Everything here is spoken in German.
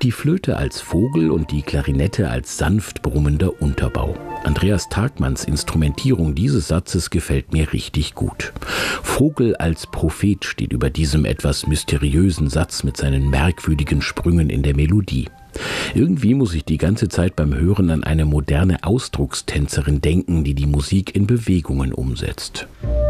Die Flöte als Vogel und die Klarinette als sanft brummender Unterbau. Andreas Tagmanns Instrumentierung dieses Satzes gefällt mir richtig gut. Vogel als Prophet steht über diesem etwas mysteriösen Satz mit seinen merkwürdigen Sprüngen in der Melodie. Irgendwie muss ich die ganze Zeit beim Hören an eine moderne Ausdruckstänzerin denken, die die Musik in Bewegungen umsetzt.